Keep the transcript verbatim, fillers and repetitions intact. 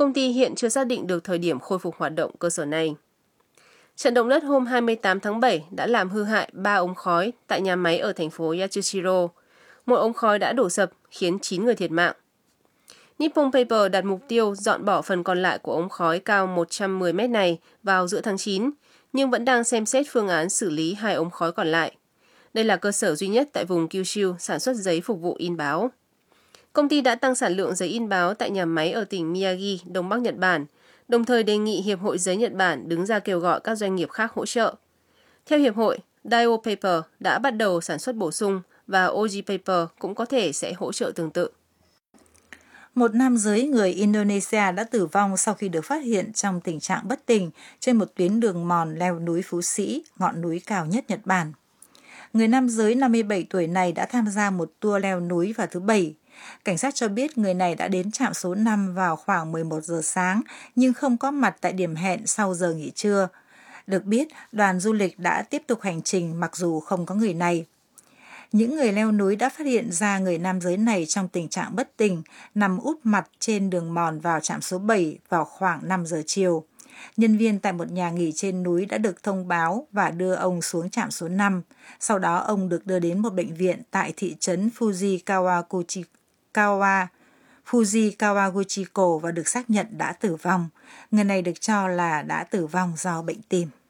Công ty hiện chưa xác định được thời điểm khôi phục hoạt động cơ sở này. Trận động đất hôm hai mươi tám tháng bảy đã làm hư hại ba ống khói tại nhà máy ở thành phố Yatsushiro. Một ống khói đã đổ sập khiến chín người thiệt mạng. Nippon Paper đặt mục tiêu dọn bỏ phần còn lại của ống khói cao một trăm mười mét này vào giữa tháng chín, nhưng vẫn đang xem xét phương án xử lý hai ống khói còn lại. Đây là cơ sở duy nhất tại vùng Kyushu sản xuất giấy phục vụ in báo. Công ty đã tăng sản lượng giấy in báo tại nhà máy ở tỉnh Miyagi, Đông Bắc Nhật Bản, đồng thời đề nghị Hiệp hội Giấy Nhật Bản đứng ra kêu gọi các doanh nghiệp khác hỗ trợ. Theo Hiệp hội, Daiho Paper đã bắt đầu sản xuất bổ sung và Oji Paper cũng có thể sẽ hỗ trợ tương tự. Một nam giới người Indonesia đã tử vong sau khi được phát hiện trong tình trạng bất tỉnh trên một tuyến đường mòn leo núi Phú Sĩ, ngọn núi cao nhất Nhật Bản. Người nam giới năm mươi bảy tuổi này đã tham gia một tour leo núi vào thứ Bảy. Cảnh sát cho biết người này đã đến trạm số năm vào khoảng mười một giờ sáng nhưng không có mặt tại điểm hẹn sau giờ nghỉ trưa. Được biết, đoàn du lịch đã tiếp tục hành trình mặc dù không có người này. Những người leo núi đã phát hiện ra người nam giới này trong tình trạng bất tỉnh, nằm úp mặt trên đường mòn vào trạm số bảy vào khoảng năm giờ chiều. Nhân viên tại một nhà nghỉ trên núi đã được thông báo và đưa ông xuống trạm số năm. Sau đó ông được đưa đến một bệnh viện tại thị trấn Fuji Kawaguchi, Kawa, Fuji Kawaguchiko và được xác nhận đã tử vong. Người này được cho là đã tử vong do bệnh tim.